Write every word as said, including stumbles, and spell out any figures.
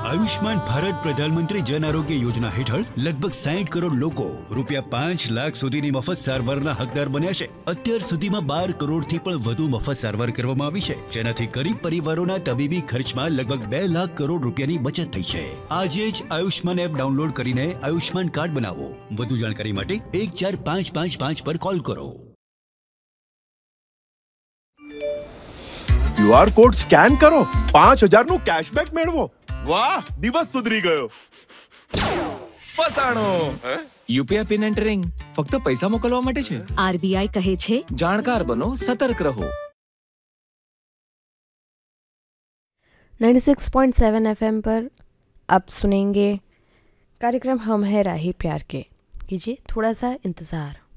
આયુષ્માન ભારત પ્રધાનમંત્રી જન આરોગ્ય યોજના હેઠળ લગભગ સાઠ કરોડ લોકો રૂપિયા પાંચ લાખ સુધીની મફત સારવારના હકદાર બન્યા છે. અત્યાર સુધીમાં બાર કરોડથી પણ વધુ મફત સારવાર કરવામાં આવી છે, જેનાથી ગરીબ પરિવારોના તબીબી ખર્ચમાં લગભગ બે લાખ કરોડ રૂપિયાની બચત થઈ છે. આજે જ આયુષ્માન એપ ડાઉનલોડ કરીને આયુષ્માન કાર્ડ બનાવો. વધુ જાણકારી માટે એક ચાર પાંચ પાંચ પાંચ પર કોલ કરો. ક્યુઆર કોડ સ્કેન કરો, પાંચ હજાર નું કેશબેક મેળવો. વાહ, દિવસ સુધરી ગયો. ફસાણો. યુપીઆઈ પિન એન્ટરિંગ ફક્ત પૈસા મોકલવા માટે છે. આરબીઆઈ કહે છે, જાણકાર બનો, સતર્ક રહો. Ninety six point seven FM पर आप सुनेंगे कार्यक्रम हम है राही प्यार के. कीजिए थोड़ा सा इंतज़ार.